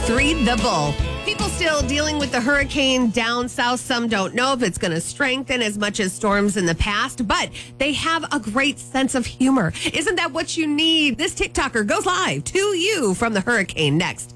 101.3 The Bull. People still dealing with the hurricane down south. Some don't know if it's going to strengthen as much as storms in the past, but they have a great sense of humor. Isn't that what you need? This TikToker goes live to you from the hurricane next